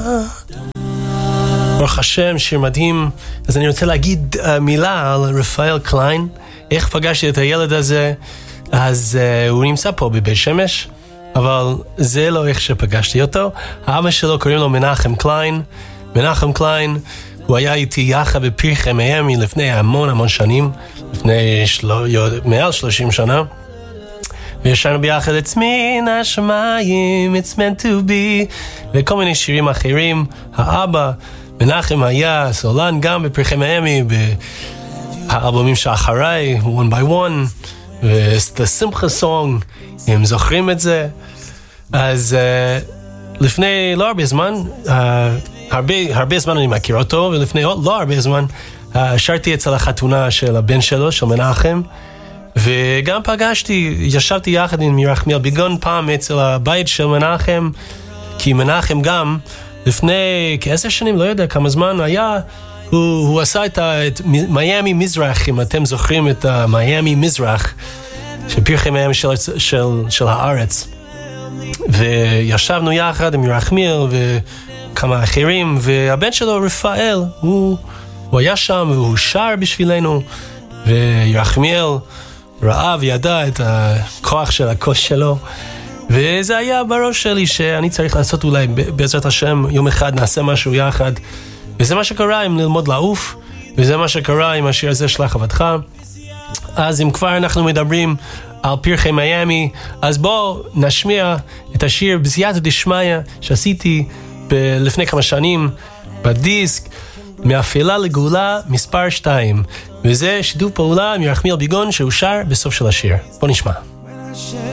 ברוך השם, שיר מדהים. אז אני רוצה להגיד מילה על רפאל קליין. איך פגשתי את הילד הזה? אז הוא נמצא פה בבית שמש, אבל זה לא איך שפגשתי אותו. האבא שלו קוראים לו מנחם קליין. מנחם קליין, הוא היה איתי יחד בפרחי מיאמי לפני המון שנים, לפני מעל 30 שנה. וישנו ביחד It's me, נשמיים, It's meant to be, וכל מיני שירים אחרים. האבא, מנחם, היה סולן גם בפרחי מיאמי, באלבומים שאחריי, One by One, ו-The Simcha Song, הם זוכרים את זה. אז לפני לא הרבה זמן, הרבה זמן אני מכיר אותו, ולפני לא הרבה זמן, שרתי אצל החתונה של הבן שלו, של מנחם, וגם ישבתי יחד עם ירחמיאל ביגון פעם אצל הבית של מנחם, כי מנחם גם לפני כ10 שנים, לא יודע כמה זמן היה, הוא עשה את מיאמי מזרח, אם אתם זוכרים את מיאמי מזרח, של פרחי מיאמי של הארץ. וישבנו יחד עם ירחמיאל וכמה אחרים, והבן שלו רפאל, הוא היה שם והוא שר בשבילנו, וירחמיאל ראה וידע את הכוח של הקול שלו, וזה היה בראש שלי שאני צריך לעשות אולי בעזרת השם יום אחד נעשה משהו יחד, וזה מה שקרה עם ללמוד לעוף, וזה מה שקרה עם השיר הזה שלח עבדך. אז אם כבר אנחנו מדברים על פרחי מיאמי, אז בואו נשמיע את השיר בסייעתא דשמיא שעשיתי לפני כמה שנים בדיסק מאפלה לגאולה מספר 2, וזה שיתוף פעולה עם ירחמיאל ביגון שהוא שר בסוף של השיר. בואו נשמע.